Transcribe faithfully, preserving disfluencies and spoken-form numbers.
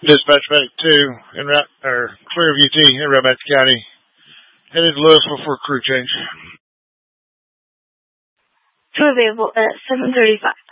Dispatch Medic two in Ra- or Clear of U T in Rappahannock County. Headed to Louisville for crew change. Two available at seven thirty-five.